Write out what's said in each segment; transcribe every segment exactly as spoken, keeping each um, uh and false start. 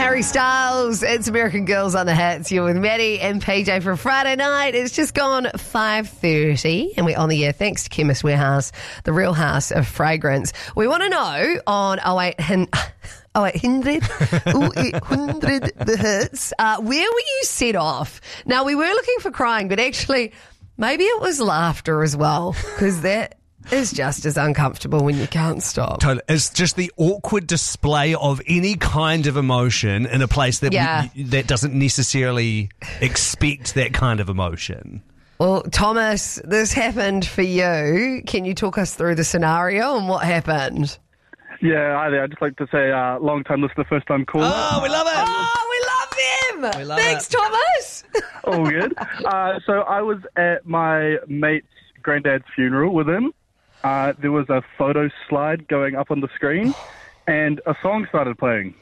Harry Styles, it's American Girls on the Hits. You're with Maddie and P J for Friday night. It's just gone five thirty and we're on the air thanks to Chemist Warehouse, the real house of fragrance. We want to know on oh eight hundred, oh eight hundred, oh eight hundred the hits, uh, where were you set off? Now, we were looking for crying, but actually maybe it was laughter as well, because that is just as uncomfortable when you can't stop. Totally. It's just the awkward display of any kind of emotion in a place that Yeah. we, that doesn't necessarily expect that kind of emotion. Well, Thomas, this happened for you. Can you talk us through the scenario and what happened? Yeah, hi there. I'd just like to say, uh, long time listener, first time caller. Oh, we love it. Oh, we love him! We love Thanks, it. Thomas! All good. Uh, so I was at my mate's granddad's funeral with him. Uh, there was a photo slide going up on the screen, and a song started playing.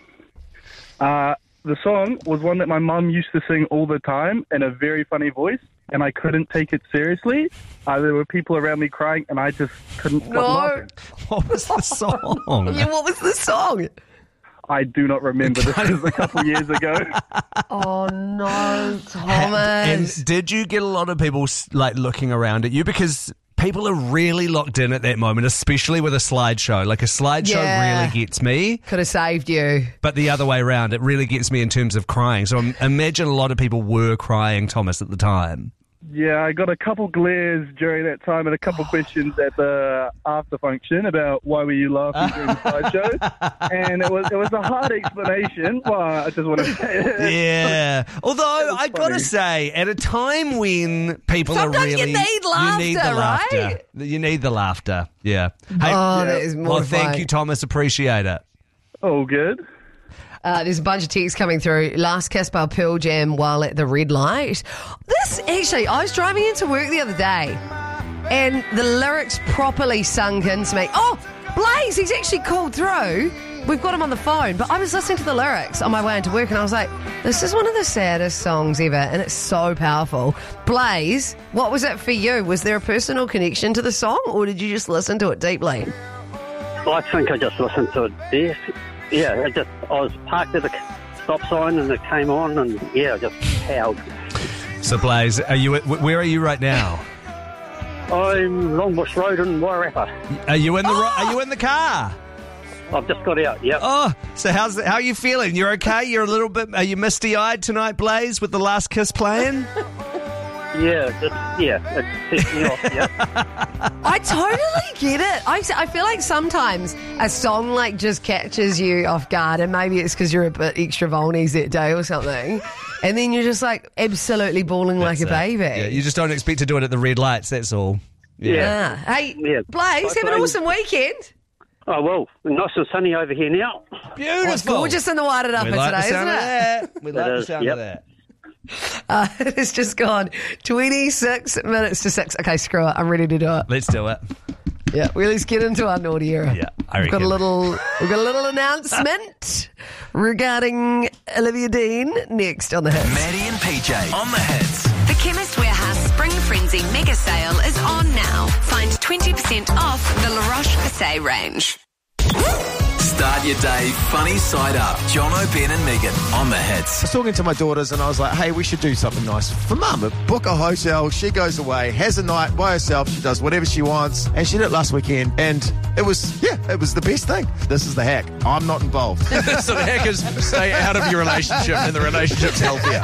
Uh, the song was one that my mum used to sing all the time in a very funny voice, and I couldn't take it seriously. Uh, there were people around me crying, and I just couldn't stop No. laughing. What was the song? Yeah, what was the song? I do not remember. This was a couple years ago. Oh, no, Thomas. And did you get a lot of people like looking around at you? Because people are really locked in at that moment, especially with a slideshow. Like a slideshow Yeah. really gets me, Could have saved you. but the other way around, it really gets me in terms of crying. So I imagine a lot of people were crying, Thomas, at the time. Yeah, I got a couple glares during that time and a couple questions at the after function about why were you laughing during the slideshow, and it was it was a hard explanation. Well, I just want to say it. Yeah. Although, was I got to funny. say, at a time when people Sometimes are you really... need laughter, you need the laughter. right? You need the laughter, yeah. Hey, Oh, that is well, mortifying. thank you, Thomas. Appreciate it. All good. Uh, there's a bunch of texts coming through. Last kiss by Pearl Jam while at the red light. This, actually, I was driving into work the other day and the lyrics properly sunk into me. Oh, Blaze, he's actually called through. We've got him on the phone. But I was listening to the lyrics on my way into work and I was like, this is one of the saddest songs ever and it's so powerful. Blaze, what was it for you? Was there a personal connection to the song or did you just listen to it deeply? I think I just listened to it there. Yeah, I just I was parked at the stop sign and it came on and yeah, I just howled. So, Blaze, are you? Where are you right now? I'm Longbush Road in Wairarapa. Are you in the? ro- Are you in the car? I've just got out. Yep. Oh, so how's how are you feeling? You're okay? You're a little bit. Are you misty-eyed tonight, Blaze, with the Last Kiss playing? Yeah, it's, yeah, it's set me off. Yeah. I totally get it. I, I feel like sometimes a song like just catches you off guard and maybe it's because you're a bit extra vulnies that day or something and then you're just like absolutely bawling like a That's it. baby. Yeah, you just don't expect to do it at the red lights. That's all. Yeah. Yeah. Hey, Yeah. Blaze, have an Okay. awesome weekend. Oh well, nice and sunny over here now. Beautiful. Oh, it's gorgeous in the Wired Up We today, like the isn't sound it? of that. We like It the is, sound yep. of that. Uh, it's just gone twenty-six minutes to six. Okay, screw it. I'm ready to do it. Let's do it. Yeah, well, let's get into our naughty era. Yeah, I We've got a reckon. little, we've got a little announcement regarding Olivia Dean next on the hits. Maddie and P J on the hits. The Chemist Warehouse Spring Frenzy mega sale is on now. Find twenty percent off the La Roche-Posay range. Start your day funny side up. John O'Ben and Megan on the hits. I was talking to my daughters and I was like, hey, we should do something nice for Mum. Book a hotel, she goes away, has a night by herself, she does whatever she wants, and she did it last weekend, and it was, yeah, it was the best thing. This is the hack. I'm not involved. So the hack is stay out of your relationship and the relationship's healthier.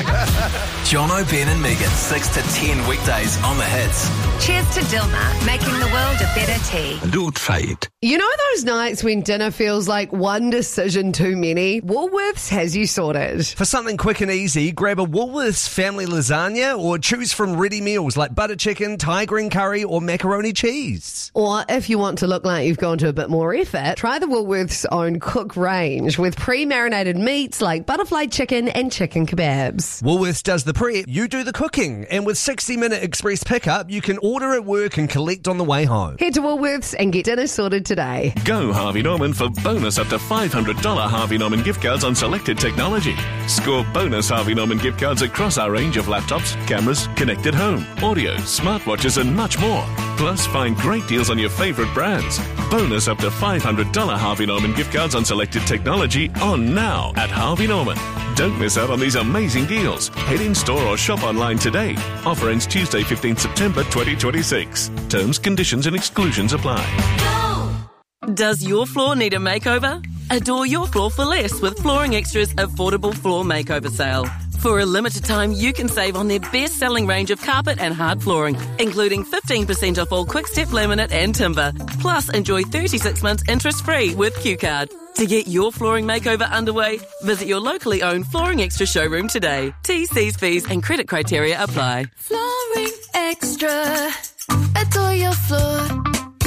John O'Ben and Megan, six to ten weekdays on the hits. Cheers to Dilmah, making the world a better tea. Do trade. You know those nights when dinner feels like one decision too many? Woolworths has you sorted. For something quick and easy, grab a Woolworths family lasagna or choose from ready meals like butter chicken, Thai green curry or macaroni cheese. Or if you want to look like you've gone to a bit more effort, try the Woolworths own cook range with pre-marinated meats like butterfly chicken and chicken kebabs. Woolworths does the prep, you do the cooking, and with sixty minute express pickup, you can order at work and collect on the way home. Head to Woolworths and get dinner sorted today. Go Harvey Norman for bonus up to five hundred dollars Harvey Norman gift cards on selected technology. Score bonus Harvey Norman gift cards across our range of laptops, cameras, connected home, audio, smartwatches and much more. Plus, find great deals on your favourite brands. Bonus up to five hundred dollars Harvey Norman gift cards on selected technology on now at Harvey Norman. Don't miss out on these amazing deals. Head in store or shop online today. Offer ends Tuesday, fifteenth September twenty twenty-six. Terms, conditions and exclusions apply. Does your floor need a makeover? Adore your floor for less with Flooring Extra's affordable floor makeover sale. For a limited time, you can save on their best-selling range of carpet and hard flooring, including fifteen percent off all Quick-Step laminate and timber. Plus, enjoy thirty-six months interest-free with Q Card. To get your flooring makeover underway, visit your locally owned Flooring Extra showroom today. T's, C's, V's and credit criteria apply. Flooring Extra. Adore your floor.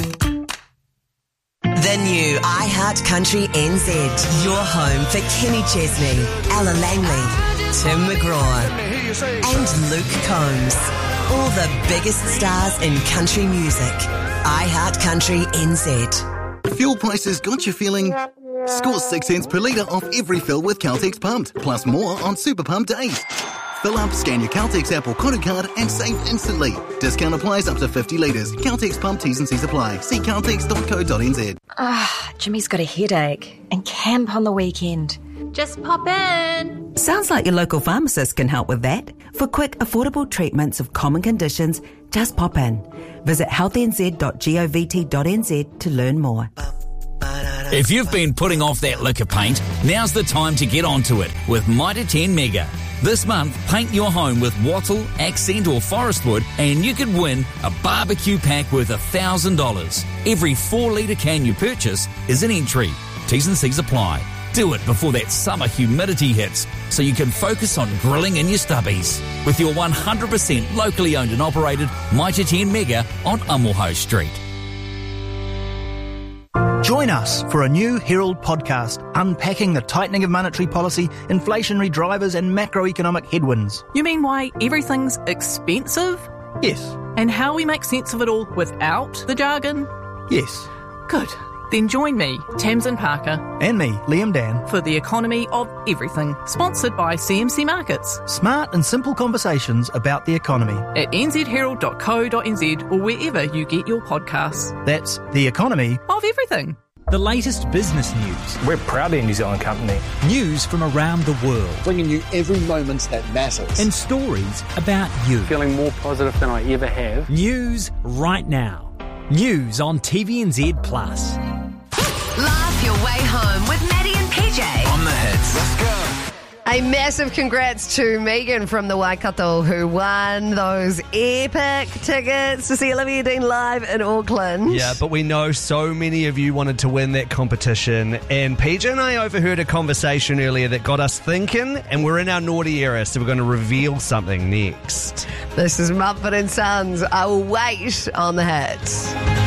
The new iHeart Country N Z. Your home for Kenny Chesney, Ella Langley, Tim McGraw and Luke Combs. All the biggest stars in country music. iHeart Country N Z. Fuel prices got you feeling... Score six cents per litre off every fill with Caltex Pumped, plus more on Super Pump days. Fill up, scan your Caltex app or Kodu card and save instantly. Discount applies up to fifty litres. Caltex Pump T's and C's apply. See caltex dot co dot n z. Ah, Jimmy's got a headache and camp on the weekend. Just pop in. Sounds like your local pharmacist can help with that. For quick, affordable treatments of common conditions, just pop in. Visit health n z dot govt dot n z to learn more. If you've been putting off that lick of paint, now's the time to get onto it with Mitre ten Mega. This month, paint your home with wattle, accent or forest wood and you could win a barbecue pack worth one thousand dollars. Every four litre can you purchase is an entry. T's and C's apply. Do it before that summer humidity hits so you can focus on grilling in your stubbies. With your one hundred percent locally owned and operated Mitre ten Mega on Umulho Street. Join us for a new Herald podcast unpacking the tightening of monetary policy, inflationary drivers and macroeconomic headwinds. You mean why everything's expensive? Yes. And how we make sense of it all without the jargon? Yes. Good. Then join me, Tamsin Parker. And me, Liam Dan. For the economy of everything. Sponsored by C M C Markets. Smart and simple conversations about the economy. At n z herald dot co dot n z or wherever you get your podcasts. That's the economy of everything. The latest business news. We're proudly a New Zealand company. News from around the world. Bringing you every moment that matters. And stories about you. Feeling more positive than I ever have. News right now. News on T V N Z Plus. Laugh your way home with Maddie and P J. On the hits. Let's go. A massive congrats to Megan from the Waikato who won those epic tickets to see Olivia Dean live in Auckland. Yeah, but we know so many of you wanted to win that competition. And P J and I overheard a conversation earlier that got us thinking, and we're in our naughty era, so we're going to reveal something next. This is Mumford and Sons. I will wait on the hits.